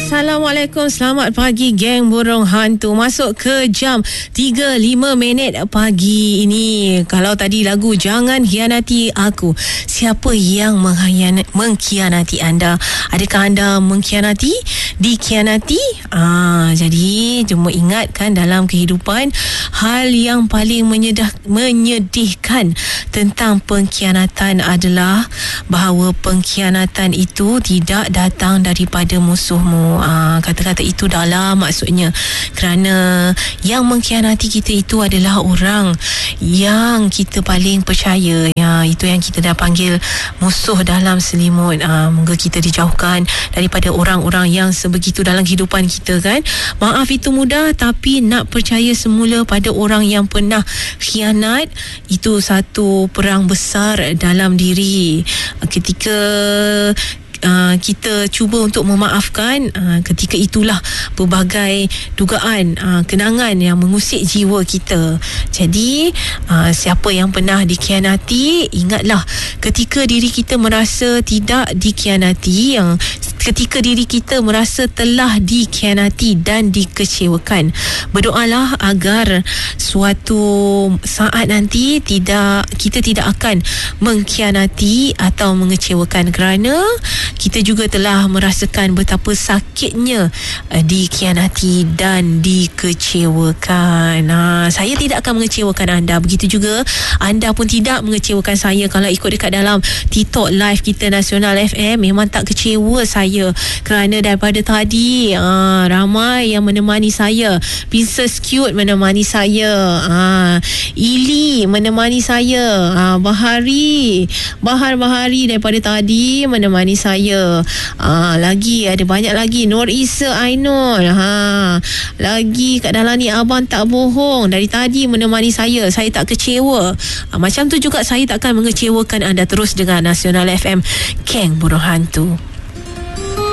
Assalamualaikum, selamat pagi geng burung hantu. Masuk ke jam 3:05 pagi ini. Kalau tadi lagu Jangan Hianati Aku, siapa yang mengkhianati anda? Adakah anda mengkhianati? Dikhianati? Jadi cuma ingatkan dalam kehidupan, hal yang paling menyedihkan tentang pengkhianatan adalah bahawa pengkhianatan itu tidak datang daripada musuhmu. Kata-kata itu dalam maksudnya, kerana yang mengkhianati kita itu adalah orang yang kita paling percaya. Itu yang kita dah panggil musuh dalam selimut. Moga kita dijauhkan daripada orang-orang yang sebegitu dalam kehidupan kita kan. Maaf itu mudah, tapi nak percaya semula pada orang yang pernah khianat, itu satu perang besar dalam diri. Ketika kita cuba untuk memaafkan, ketika itulah pelbagai dugaan kenangan yang mengusik jiwa kita. Jadi siapa yang pernah dikhianati, ingatlah ketika diri kita merasa tidak dikhianati, ketika diri kita merasa telah dikhianati dan dikecewakan, berdoalah agar suatu saat nanti kita tidak akan mengkhianati atau mengecewakan, kerana kita juga telah merasakan betapa sakitnya dikhianati dan dikecewakan. Saya tidak akan mengecewakan anda, begitu juga anda pun tidak mengecewakan saya. Kalau ikut dekat dalam TikTok live kita Nasional FM, memang tak kecewa saya, kerana daripada tadi ramai yang menemani saya. Princess Cute menemani saya, Ili menemani saya, Bahari daripada tadi menemani saya. Lagi ada banyak lagi, Nur Isa Ainul, lagi kat dalam ni Abang Tak Bohong dari tadi menemani saya. Saya tak kecewa. Macam tu juga saya takkan mengecewakan anda. Terus dengan Nasional FM, Geng Burung Hantu.